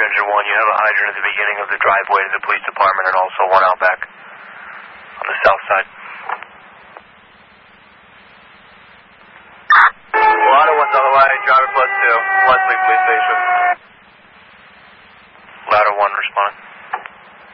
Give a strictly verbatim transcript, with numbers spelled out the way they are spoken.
engine one, you have a hydrant at the beginning of the driveway to the police department and also one out back on the south side. A lot of ones on the way, driver plus two, Leslie Police Station.